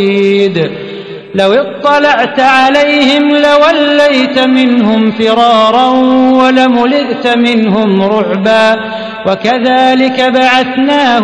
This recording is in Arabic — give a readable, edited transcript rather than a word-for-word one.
لو اطلعت عليهم لوليت منهم فرارا ولملئت منهم رعبا وكذلك بعثناه